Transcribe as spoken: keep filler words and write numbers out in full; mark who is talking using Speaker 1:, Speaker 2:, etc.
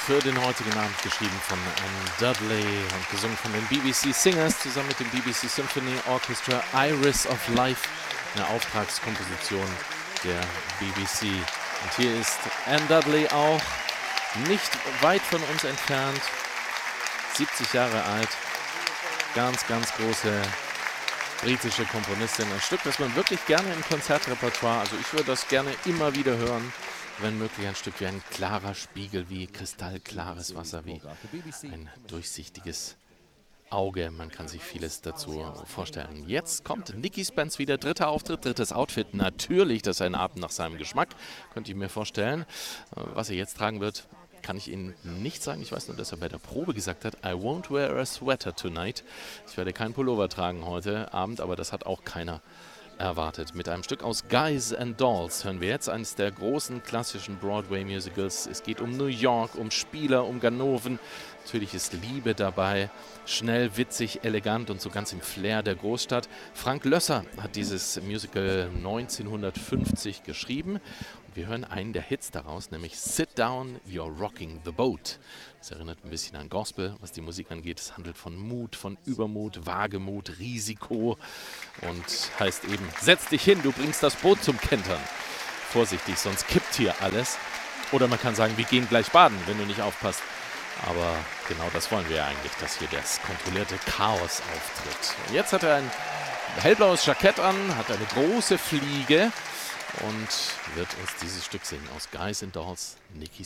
Speaker 1: für den heutigen Abend, geschrieben von Anne Dudley und gesungen von den B B C Singers zusammen mit dem B B C Symphony Orchestra. Iris of Life, eine Auftragskomposition der B B C. Und hier ist Anne Dudley auch nicht weit von uns entfernt, siebzig Jahre alt, ganz, ganz große britische Komponistin. Ein Stück, das man wirklich gerne im Konzertrepertoire, also ich würde das gerne immer wieder hören, wenn möglich ein Stück wie ein klarer Spiegel, wie kristallklares Wasser, wie ein durchsichtiges Auge. Man kann sich vieles dazu vorstellen. Jetzt kommt Nicky Spence wieder, dritter Auftritt, drittes Outfit. Natürlich, das ist ein Atem nach seinem Geschmack, könnte ich mir vorstellen. Was er jetzt tragen wird, kann ich Ihnen nicht sagen. Ich weiß nur, dass er bei der Probe gesagt hat, I won't wear a sweater tonight. Ich werde keinen Pullover tragen heute Abend, aber das hat auch keiner erwartet. Mit einem Stück aus Guys and Dolls hören wir jetzt eines der großen klassischen Broadway-Musicals. Es geht um New York, um Spieler, um Ganoven. Natürlich ist Liebe dabei. Schnell, witzig, elegant und so ganz im Flair der Großstadt. Frank Loesser hat dieses Musical neunzehnhundertfünfzig geschrieben. Und wir hören einen der Hits daraus, nämlich Sit Down, You're Rocking the Boat. Das erinnert ein bisschen an Gospel, was die Musik angeht. Es handelt von Mut, von Übermut, Wagemut, Risiko und heißt eben, setz dich hin, du bringst das Boot zum Kentern. Vorsichtig, sonst kippt hier alles. Oder man kann sagen, wir gehen gleich baden, wenn du nicht aufpasst. Aber genau das wollen wir ja eigentlich, dass hier das kontrollierte Chaos auftritt. Und jetzt hat er ein hellblaues Jackett an, hat eine große Fliege und wird uns dieses Stück singen aus Guys and Dolls, Nicky